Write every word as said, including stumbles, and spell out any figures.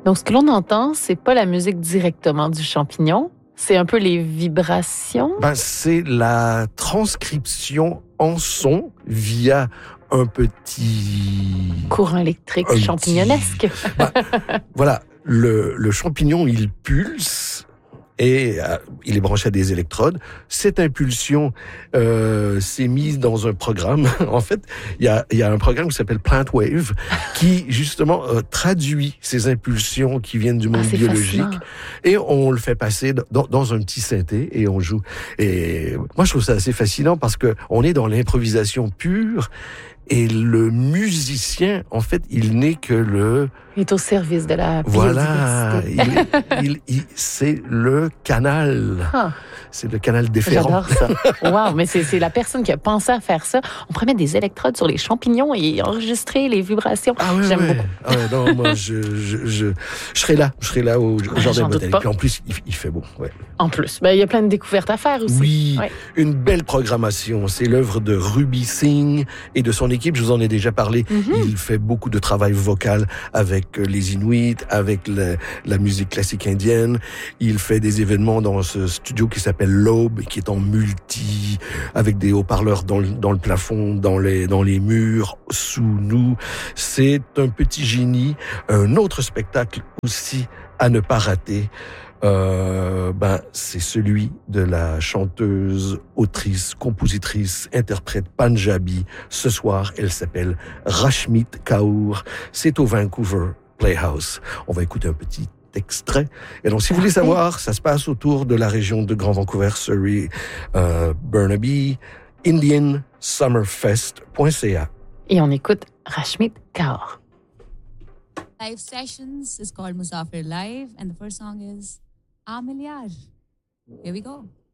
Donc, ce que l'on entend, c'est pas la musique directement du champignon, c'est un peu les vibrations. Ben, c'est la transcription en son via un petit... Courant électrique un champignonesque. Petit... Ben, voilà, le, le champignon, il pulse et euh, il est branché à des électrodes. Cette impulsion euh, s'est mise dans un programme. En fait, il y a, y a un programme qui s'appelle PlantWave qui, justement, euh, traduit ces impulsions qui viennent du monde ah, biologique. Fascinant. Et on le fait passer dans, dans un petit synthé et on joue. Et moi, je trouve ça assez fascinant parce que on est dans l'improvisation pure. Et le musicien, en fait, il n'est que le... Il est au service de la Voilà, biodiversité. il, il, il, c'est le canal. Ah. C'est le canal déférent. J'adore ça. Wow, mais c'est, c'est la personne qui a pensé à faire ça. On pourrait mettre des électrodes sur les champignons et enregistrer les vibrations. Ah ouais, J'aime ouais. beaucoup. Ah ouais, non, moi, je, je, je, je serai là. Je serai là au, au Ah, jardin botanique. Et en plus, il, il fait beau. Ouais. En plus, ben, il y a plein de découvertes à faire aussi. Oui, ouais. Une belle programmation. C'est l'œuvre de Ruby Singh et de son équipe. Je vous en ai déjà parlé. Mm-hmm. Il fait beaucoup de travail vocal avec les Inuits, avec la, la musique classique indienne. Il fait des événements dans ce studio qui s'appelle l'Aube, qui est en multi, avec des haut-parleurs dans le, dans le plafond, dans les, dans les murs, sous nous. C'est un petit génie. Un autre spectacle aussi à ne pas rater. Euh, ben, c'est celui de la chanteuse, autrice, compositrice, interprète Punjabi. Ce soir, elle s'appelle Rashmit Kaur. C'est au Vancouver Playhouse. On va écouter un petit extrait. Et donc, si vous voulez savoir, ça se passe autour de la région de Grand Vancouver, Surrey, euh, Burnaby, indian summerfest point c a. Et on écoute Rashmit Kaur. Live sessions is called Musafir Live, and the first song is Amilyar. Here we go.